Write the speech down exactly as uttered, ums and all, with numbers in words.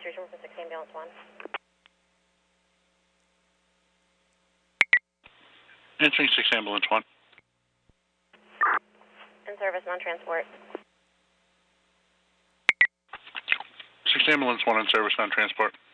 reaching for six ambulance one. Answering six ambulance one. In service, non-transport. six ambulance one in service, non-transport.